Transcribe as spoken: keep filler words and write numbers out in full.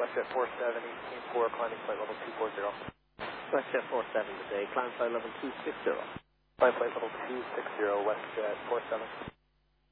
WestJet four seven, eighteen four, climbing flight level two four zero. WestJet four seven today, climb flight level two six zero. Climb flight level two six zero, WestJet four seven.